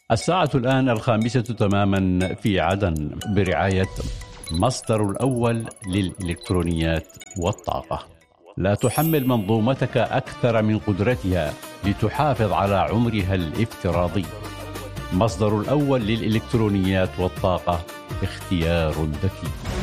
الساعة الآن 5:00 تماما في عدن برعاية مصدر الأول للإلكترونيات والطاقة. لا تحمل منظومتك أكثر من قدرتها لتحافظ على عمرها الافتراضي. مصدر الأول للإلكترونيات والطاقة، اختيار ذكي.